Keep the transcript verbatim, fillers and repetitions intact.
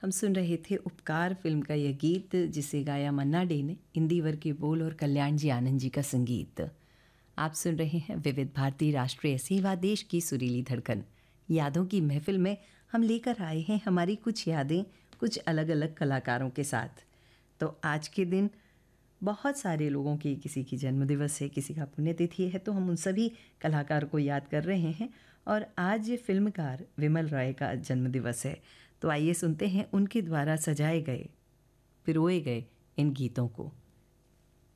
हम सुन रहे थे उपकार फिल्म का यह गीत, जिसे गाया मन्ना डे ने, इंदिवर के बोल और कल्याण जी आनंद जी का संगीत। आप सुन रहे हैं विविध भारती राष्ट्रीय सेवा, देश की सुरीली धड़कन। यादों की महफिल में हम लेकर आए हैं हमारी कुछ यादें कुछ अलग अलग कलाकारों के साथ। तो आज के दिन बहुत सारे लोगों की, किसी की जन्मदिवस है, किसी का पुण्यतिथि है, तो हम उन सभी कलाकार को याद कर रहे हैं। और आज ये फिल्मकार विमल रॉय का जन्मदिवस है, तो आइए सुनते हैं उनके द्वारा सजाए गए, पिरोए गए इन गीतों को।